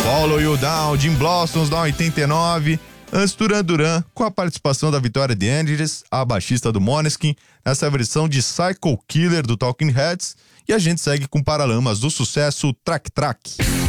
Follow You Down, Jim Blossoms da 89. Antes, Duran Duran, com a participação da Victoria DeAngelis, a baixista do Måneskin, nessa versão de Psycho Killer do Talking Heads. E a gente segue com Paralamas do sucesso Track Track.